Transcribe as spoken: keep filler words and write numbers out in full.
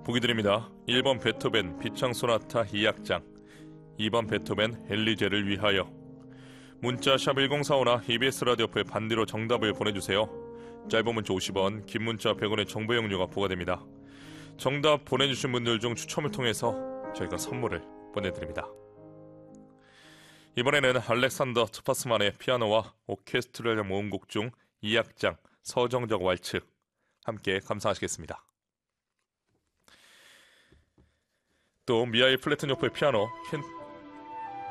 보기 드립니다. 일 번 베토벤 비창 소나타 이 악장, 이 번 베토벤 엘리제를 위하여. 문자 샵 일공사오나 이비에스 라디오표에 반대로 정답을 보내주세요. 짧은 문자 오십 원, 긴 문자 백 원의 정보 이용료가 부과됩니다. 정답 보내주신 분들 중 추첨을 통해서 저희가 선물을 보내드립니다. 이번에는 알렉산더 트파스만의 피아노와 오케스트라를 모은 곡 중 이 악장 서정적 왈츠 함께 감상하시겠습니다. 또 미하일 플래트뇨프의 피아노, 켄